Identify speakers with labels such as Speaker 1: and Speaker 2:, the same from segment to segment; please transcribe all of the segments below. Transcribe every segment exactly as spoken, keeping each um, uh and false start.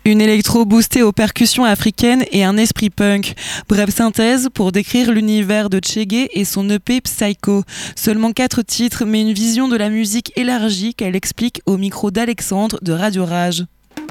Speaker 1: Une électro boostée aux percussions africaines et un esprit punk. Brève synthèse pour décrire l'univers de Tchégué et son E P Psycho. Seulement quatre titres, mais une vision de la musique élargie qu'elle explique au micro d'Alexandre de Radio Rage.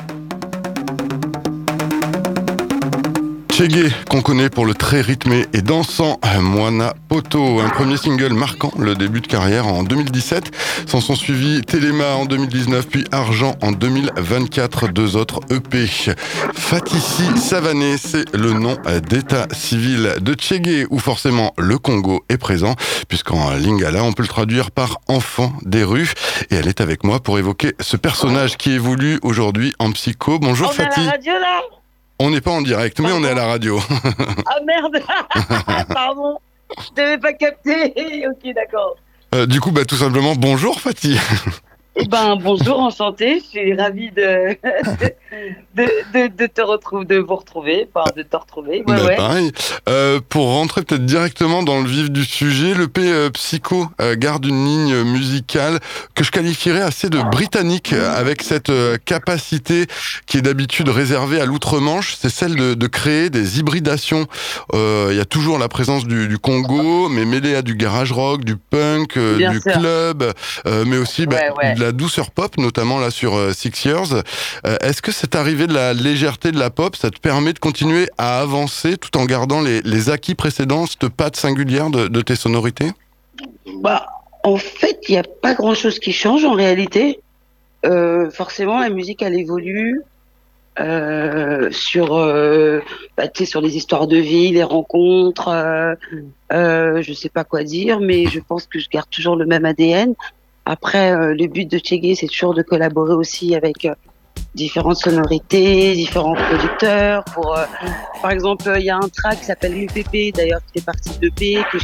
Speaker 2: Tchégué, qu'on connaît pour le très rythmé et dansant Moana Poto, un premier single marquant le début de carrière en deux mille dix-sept. S'en sont suivis Téléma en deux mille dix-neuf, puis Argent en deux mille vingt-quatre, deux autres E P. Fatissi Savané, c'est le nom d'état civil de Tchégué, où forcément le Congo est présent, puisqu'en lingala, on peut le traduire par enfant des rues. Et elle est avec moi pour évoquer ce personnage qui évolue aujourd'hui en psycho. Bonjour
Speaker 3: on
Speaker 2: Fatih.
Speaker 3: On est à la radio là.
Speaker 2: On n'est pas en direct, mais
Speaker 3: Pardon.
Speaker 2: on est à la radio.
Speaker 3: Ah merde. Pardon, je n'avais pas capté. Ok, d'accord.
Speaker 2: Euh, du coup, bah, tout simplement, bonjour Fatih.
Speaker 3: Eh ben, bonjour, enchantée. Je suis ravie de, de, de, de te retrouver, de vous retrouver, enfin, de te retrouver. Ouais,
Speaker 2: bah,
Speaker 3: ouais.
Speaker 2: Pareil. Euh, pour rentrer peut-être directement dans le vif du sujet, le P euh, Psycho euh, garde une ligne musicale que je qualifierais assez de britannique, euh, avec cette euh, capacité qui est d'habitude réservée à l'outre-Manche, c'est celle de, de créer des hybridations. Euh, Il y a toujours la présence du, du Congo, mais mêlée à du garage rock, du punk, euh,
Speaker 3: Bien
Speaker 2: du
Speaker 3: sûr.
Speaker 2: club, euh, mais aussi bah,
Speaker 3: Ouais, ouais.
Speaker 2: de la douceur pop, notamment là sur euh, Six Years. Euh, est-ce que cette arrivée de la légèreté de la pop, ça te permet de continuer à avancer tout en gardant les, les acquis précédents, cette patte singulière de, de tes sonorités?
Speaker 3: Bah, en fait, il n'y a pas grand-chose qui change en réalité. Euh, forcément, la musique, elle évolue euh, sur, euh, bah, tu sais, sur les histoires de vie, les rencontres. Euh, euh, je sais pas quoi dire, mais je pense que je garde toujours le même A D N. Après, euh, le but de Tchégué, c'est toujours de collaborer aussi avec euh, différentes sonorités, différents producteurs. Pour, euh, par exemple, il y a un track qui s'appelle U P P, d'ailleurs, qui fait partie de l'E P, que